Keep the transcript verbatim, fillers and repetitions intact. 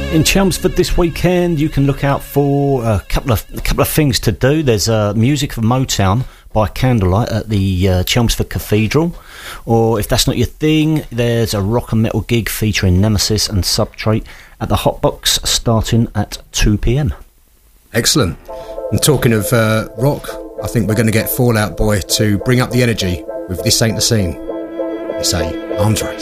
In Chelmsford this weekend, you can look out for a couple of a couple of things to do. There's uh, music of Motown by candlelight at the uh, Chelmsford Cathedral, or if that's not your thing, there's a rock and metal gig featuring Nemesis and Substrate at the Hot Box starting at two p.m. Excellent. And talking of uh, rock, I think we're going to get Fall Out Boy to bring up the energy with This Ain't the Scene. They say arms race.